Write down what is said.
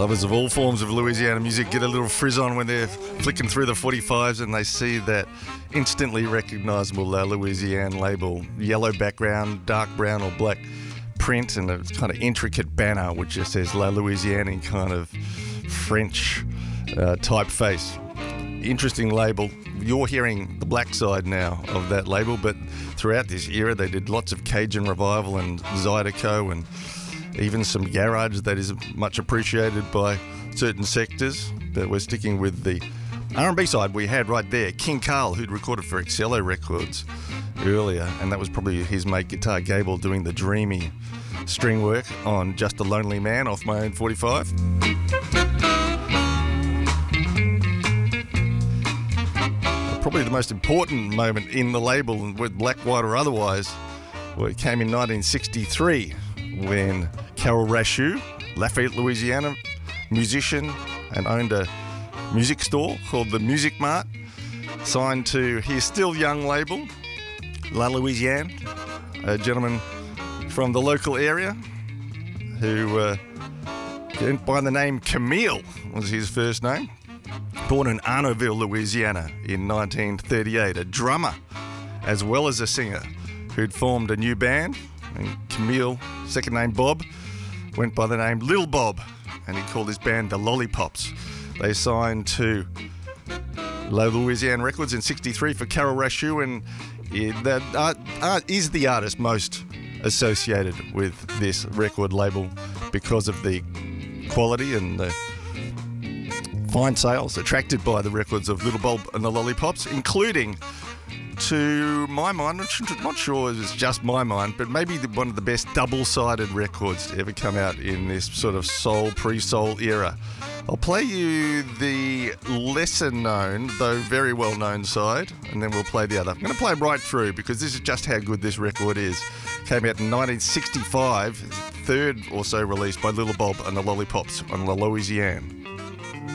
Lovers of all forms of Louisiana music get a little frizz on when they're flicking through the 45s and they see that instantly recognisable Louisiana label. Yellow background, dark brown or black print, and a kind of intricate banner which just says La Louisiana in kind of French typeface. Interesting label. You're hearing the black side now of that label, but throughout this era they did lots of Cajun Revival and Zydeco and even some garage that is much appreciated by certain sectors. But we're sticking with the R&B side. We had right there King Carl, who'd recorded for Excello Records earlier, and that was probably his mate Guitar Gable doing the dreamy string work on Just a Lonely Man off my own 45. Probably the most important moment in the label, with black, white or otherwise, well, it came in 1963 when Carol Rashu, Lafayette, Louisiana, musician and owned a music store called the Music Mart, signed to his still young label, La Louisiane, a gentleman from the local area who went by the name Camille, was his first name. Born in Arnaudville, Louisiana in 1938, a drummer as well as a singer who'd formed a new band. And Camille, second name Bob, went by the name Lil Bob, and he called his band the Lollipops. They signed to La Louisiane Records in 63 for Carol Rashu, and is the artist most associated with this record label because of the quality and the fine sales attracted by the records of Little Bob and the Lollipops, including, to my mind, I'm not sure it's just my mind, but maybe one of the best double-sided records to ever come out in this sort of soul, pre-soul era. I'll play you the lesser-known, though very well-known side, and then we'll play the other. I'm going to play right through because this is just how good this record is. Came out in 1965, third or so released by Little Bob and the Lollipops on La Louisiane.